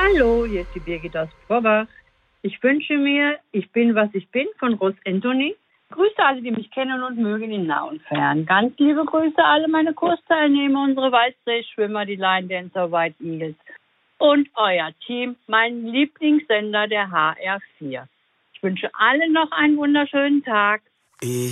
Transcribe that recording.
Hallo, hier ist die Birgit aus Probach. Ich wünsche mir Ich bin, was ich bin von Ross Anthony. Grüße alle, die mich kennen und mögen in nah und fern. Ganz liebe Grüße alle meine Kursteilnehmer, unsere Weißdrehschwimmer, die Line Dancer White Eagles. Und euer Team, mein Lieblingssender, der HR4. Ich wünsche allen noch einen wunderschönen Tag.